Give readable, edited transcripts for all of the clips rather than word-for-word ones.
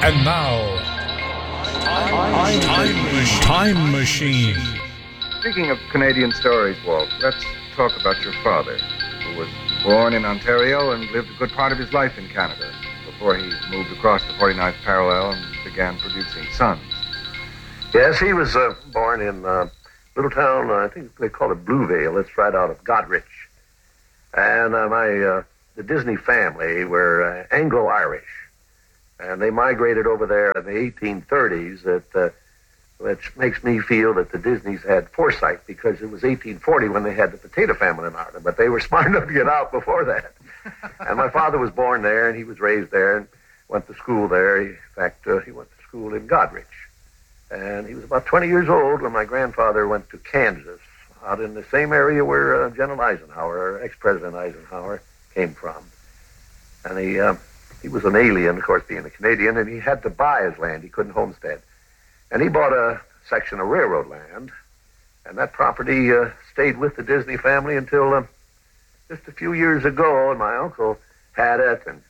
And now, Time Machine. Speaking of Canadian stories, Walt, let's talk about your father, who was born in Ontario and lived a good part of his life in Canada before he moved across the 49th parallel and began producing Sons. Yes, he was born in a little town, I think they call it Bluevale. It's right out of Goderich. And the Disney family were Anglo-Irish. And they migrated over there in the 1830s, which makes me feel that the Disneys had foresight, because it was 1840 when they had the potato famine in Ireland, but they were smart enough to get out before that. And my father was born there, and he was raised there and went to school there. In fact, he went to school in Goderich. And he was about 20 years old when my grandfather went to Kansas, out in the same area where General Eisenhower, ex-President Eisenhower, came from. And he was an alien, of course, being a Canadian, and he had to buy his land. He couldn't homestead. And he bought a section of railroad land, and that property stayed with the Disney family until just a few years ago, and my uncle had it, and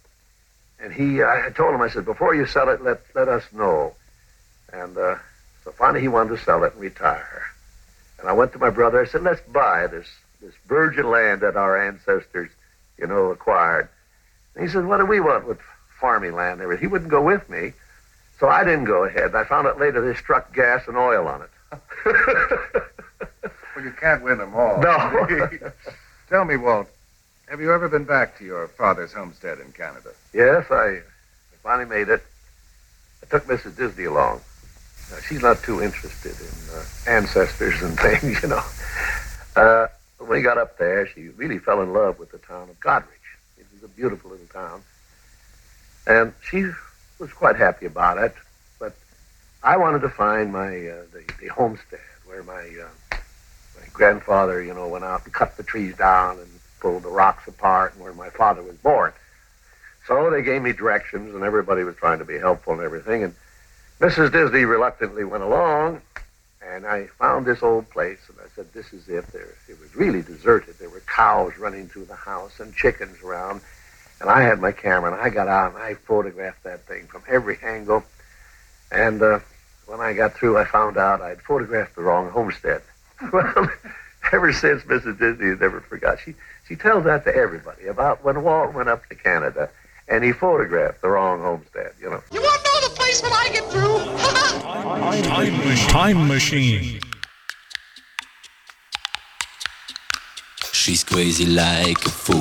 I told him, I said, before you sell it, let us know. And so finally he wanted to sell it and retire. And I went to my brother, I said, let's buy this virgin land that our ancestors, acquired. And he said, what do we want with farming land and everything? He wouldn't go with me. So I didn't go ahead. I found out later they struck gas and oil on it. Well, you can't win them all. No. Tell me, Walt, have you ever been back to your father's homestead in Canada? Yes, I finally made it. I took Mrs. Disney along. Now, she's not too interested in ancestors and things, When we got up there, she really fell in love with the town of Goderich. It was a beautiful little town. And she was quite happy about it, but I wanted to find the homestead where my grandfather, went out and cut the trees down and pulled the rocks apart, and where my father was born. So they gave me directions, and everybody was trying to be helpful and everything, and Mrs. Disney reluctantly went along, and I found this old place, and I said, this is it. It was really deserted. There were cows running through the house and chickens around. And I had my camera, and I got out, and I photographed that thing from every angle. And when I got through, I found out I'd photographed the wrong homestead. Well, ever since, Mrs. Disney has never forgot. She tells that to everybody about when Walt went up to Canada, and he photographed the wrong homestead, You want to know the place when I get through? Time Machine. She's crazy like a fool.